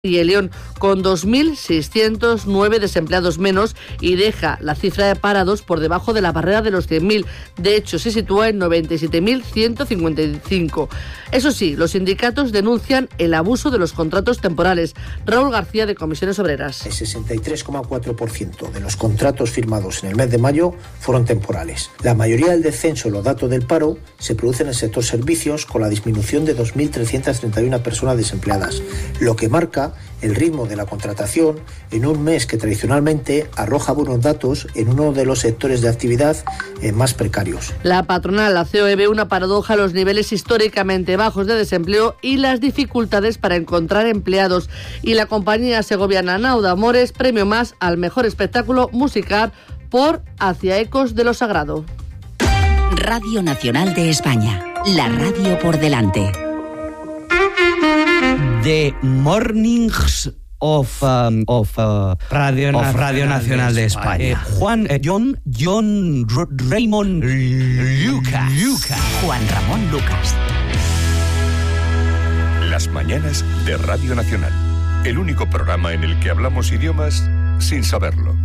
y el León, con 2.609 desempleados menos, y deja la cifra de parados por debajo de la barrera de los 100.000. De hecho, se sitúa en 97.155. Eso sí, los sindicatos denuncian el abuso de los contratos temporales. Raúl García, de Comisiones Obreras. El 63,4% de los contratos firmados en el mes de mayo fueron temporales. La mayoría del descenso en los datos del paro se produce en el sector servicios, con la disminución de 2.331 personas desempleadas, lo que marca el ritmo de la contratación en un mes que tradicionalmente arroja buenos datos en uno de los sectores de actividad más precarios. La patronal, la COE, ve una paradoja: los niveles históricamente bajos de desempleo y las dificultades para encontrar empleados. Y la compañía segoviana Nauda Amores, premio más al mejor espectáculo musical por Hacia Ecos de lo Sagrado. Radio Nacional de España, la radio por delante. The Mornings of Radio Nacional de España. John Raymond Lucas. Juan Ramón Lucas. Las mañanas de Radio Nacional. El único programa en el que hablamos idiomas sin saberlo.